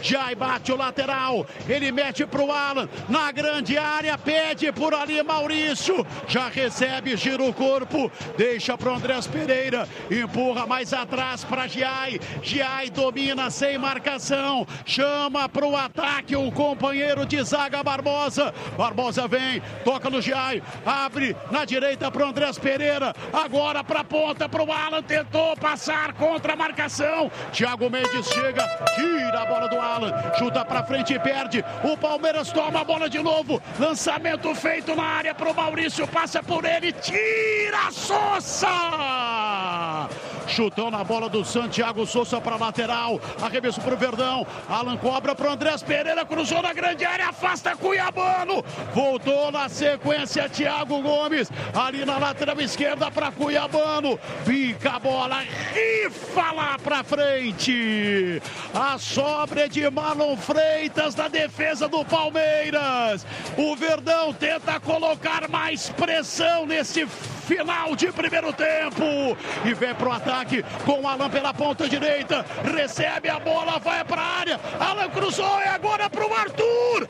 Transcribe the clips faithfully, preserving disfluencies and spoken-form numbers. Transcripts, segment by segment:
Giai bate o lateral, ele mete pro Alan, na grande área, pede por ali Maurício, já recebe, gira o corpo, deixa pro Andrés Pereira, empurra mais atrás para Giai, Giai domina sem marcação, chama pro ataque o companheiro de zaga Barbosa, Barbosa vem, toca no Giai, abre na direita pro Andrés Pereira, agora pra ponta pro Alan, tentou passar contra a marcação, Thiago Mendes chega, tira a bola do Alan, chuta pra frente e perde, o Palmeiras toma a bola de novo, lançamento feito na área pro Maurício, passa por ele, tira a Sousa! Chutão na bola do Santiago Sousa para lateral, arremesso pro Verdão, Alan cobra pro Andrés Pereira, cruzou na grande área, afasta Cuiabano, voltou na sequência Thiago Gomes, ali na lateral esquerda para Cuiabano, fica a bola, rifa lá pra frente, a sobra é de Marlon Freitas na defesa do Palmeiras, o Verdão tenta colocar mais pressão nesse final de primeiro tempo, e vem pro ataque com o Alan pela ponta direita, recebe a bola, vai pra área, Alan cruzou, é agora pro Arthur,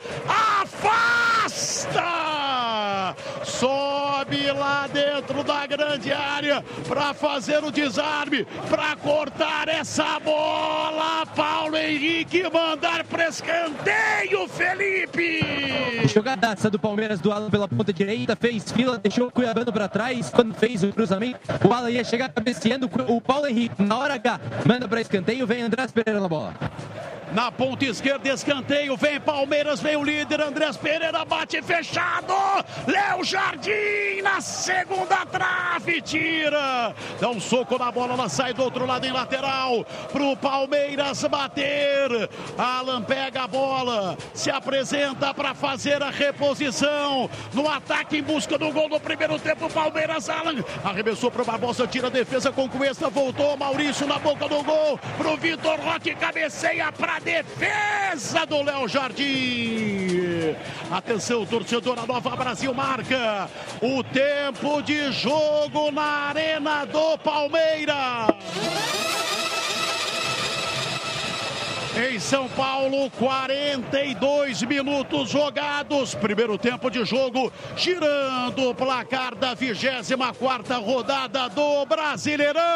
afasta, sobe lá dentro da grande área, pra fazer o desarme, pra cortar essa bola, Paulo Henrique mandar pra escanteio, Felipe! Jogadaça do Palmeiras do Alan pela ponta direita, fez fila, deixou o Cuiabano pra trás, quando fez o cruzamento, o Alan ia chegar cabeceando, o Paulo Henrique, na hora H, manda para escanteio, vem Andrés Pereira na bola. Na ponta esquerda, escanteio, vem Palmeiras, vem o líder, Andrés Pereira bate fechado, Léo Jardim na segunda trave, tira, dá um soco na bola, ela sai do outro lado em lateral, pro Palmeiras bater, Alan pega a bola, se apresenta para fazer a reposição, no ataque em busca do gol do primeiro tempo, Palmeiras, Alan, arremessou pro Barbosa, tira a defesa com Cuesta, voltou, Maurício na boca do gol, pro Vitor Roque, cabeceia pra defesa do Léo Jardim. Atenção, torcedor, a Nova Brasil marca o tempo de jogo na Arena do Palmeiras. Em São Paulo, quarenta e dois minutos jogados, primeiro tempo de jogo, girando o placar da vigésima quarta rodada do Brasileirão.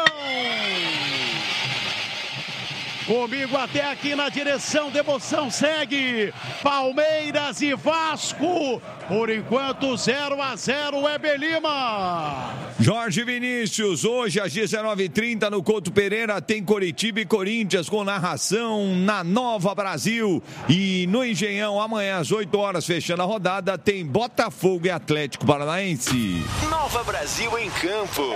Comigo até aqui na direção de emoção segue Palmeiras e Vasco. Por enquanto zero a zero é Belima. Jorge Vinícius, hoje às dezenove e trinta no Couto Pereira tem Coritiba e Corinthians com narração na Nova Brasil. E no Engenhão amanhã às oito horas fechando a rodada tem Botafogo e Atlético Paranaense. Nova Brasil em campo.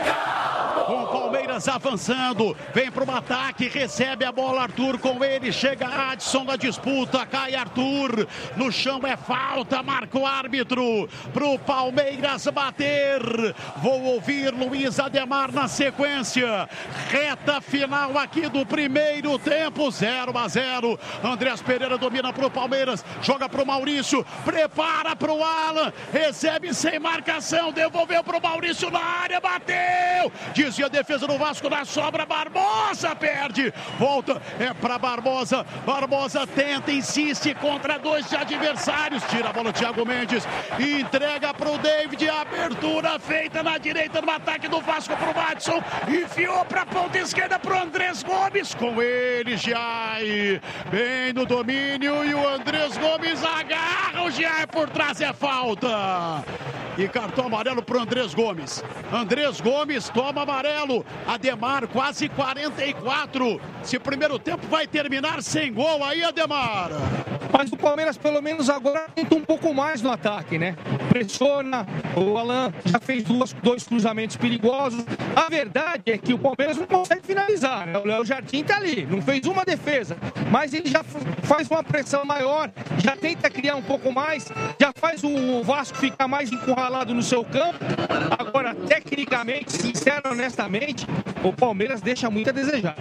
Com o Palmeiras avançando, vem para o ataque, recebe a bola Arthur, com ele chega Adson na disputa, cai Arthur, no chão é falta, marca o árbitro, pro Palmeiras bater, vou ouvir Luiz Ademar na sequência, reta final aqui do primeiro tempo, zero a zero, Andrés Pereira domina pro Palmeiras, joga pro Maurício, prepara pro Alan, recebe sem marcação, devolveu pro Maurício na área, bateu, desvia a defesa do Vasco, na sobra, Barbosa perde, volta, é pra Barbosa, Barbosa tenta, insiste contra dois adversários, tira a bola Thiago Mendes, entrega pro David, abertura feita na direita no ataque do Vasco pro Madison, enfiou pra ponta esquerda pro Andrés Gomes, com ele Giai, bem no domínio, e o Andrés Gomes agarra o Giai por trás, é falta, e cartão amarelo pro Andrés Gomes, Andrés Gomes toma amarelo, Ademar quase quarenta e quatro, se o primeiro tempo vai terminar sem gol aí, Ademar. Mas o Palmeiras pelo menos agora tenta um pouco mais no ataque, né? Pressiona, o Alan já fez duas, dois cruzamentos perigosos. A verdade é que o Palmeiras não consegue finalizar, né? O Léo Jardim tá ali, não fez uma defesa, mas ele já faz uma pressão maior, já tenta criar um pouco mais, já faz o Vasco ficar mais encurralado no seu campo. Agora, tecnicamente, sincero, honestamente, o Palmeiras deixa muito a desejar.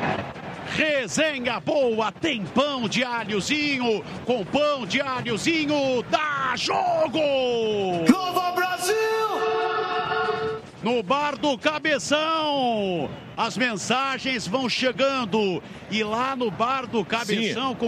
Resenha boa, tem pão de alhozinho, com pão de alhozinho dá jogo! Nova Brasil! No bar do Cabeção, as mensagens vão chegando, e lá no bar do Cabeção... Sim.